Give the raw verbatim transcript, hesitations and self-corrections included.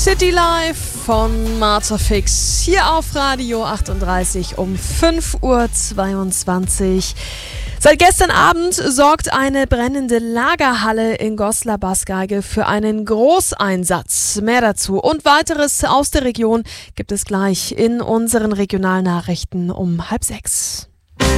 City Life von Martha Fix hier auf Radio achtunddreißig um fünf Uhr zweiundzwanzig. Seit gestern Abend sorgt eine brennende Lagerhalle in Goslar-Basgeige für einen Großeinsatz. Mehr dazu und weiteres aus der Region gibt es gleich in unseren Regionalnachrichten um halb sechs.